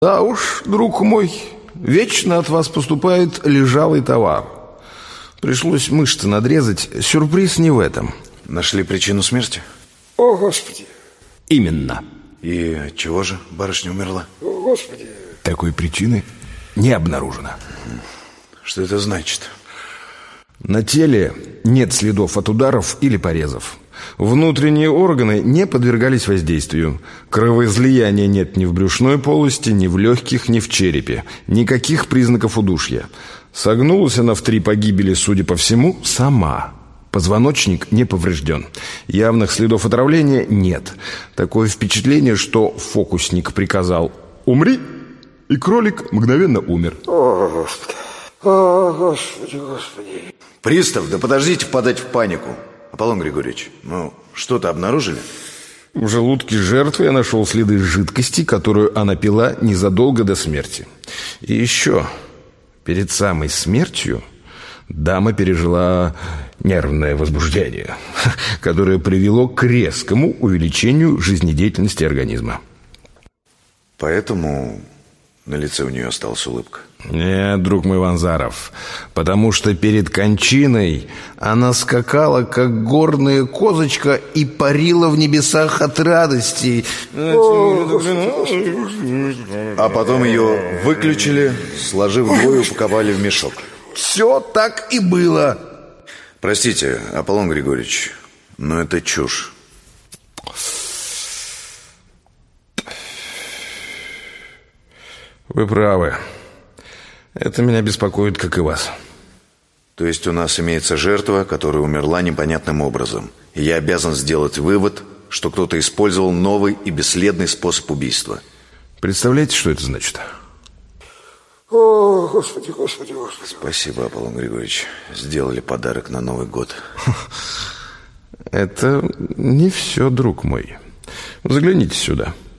Да уж, друг мой, вечно от вас поступает лежалый товар. Пришлось мышцы надрезать. Сюрприз не в этом. Нашли причину смерти? О, Господи! Именно. И чего же барышня умерла? О, Господи! Такой причины не обнаружено. Что это значит? На теле нет следов от ударов или порезов. Внутренние органы не подвергались воздействию. Кровоизлияния нет ни в брюшной полости, ни в легких, ни в черепе. Никаких признаков удушья. Согнулась она в 3 погибели, судя по всему, сама. Позвоночник не поврежден. Явных следов отравления нет. Такое впечатление, что фокусник приказал «умри», и кролик мгновенно умер. О, Господи! О, Господи, Господи! Пристав, да подождите впадать в панику. Аполлон Григорьевич, что-то обнаружили? В желудке жертвы я нашел следы жидкости, которую она пила незадолго до смерти. И еще, перед самой смертью дама пережила нервное возбуждение, которое привело к резкому увеличению жизнедеятельности организма. Поэтому на лице у нее осталась улыбка? Нет, друг мой Ванзаров, потому что перед кончиной она скакала, как горная козочка, и парила в небесах от радости. А потом ее выключили, сложив вдвое, упаковали в мешок. Все так и было. Простите, Аполлон Григорьевич, но это чушь. Вы правы. Это меня беспокоит, как и вас. То есть у нас имеется жертва, которая умерла непонятным образом. И я обязан сделать вывод, что кто-то использовал новый и бесследный способ убийства. Представляете, что это значит? О, Господи, Господи, Господи! Спасибо, Аполлон Григорьевич. Сделали подарок на Новый год. Это не все, друг мой. Взгляните сюда.